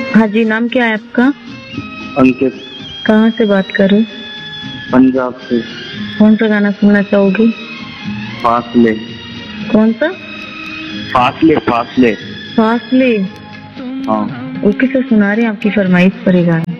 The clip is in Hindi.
हाँ जी, नाम क्या है आपका? अंकित। कहाँ से बात कर रहे हो? पंजाब से। कौन सा गाना सुनना चाहोगे? फासले। कौन सा? फासले फासले। फासले। हाँ। ओके सर, सुना रहे हैं, आपकी फरमाइश पर ये गाना।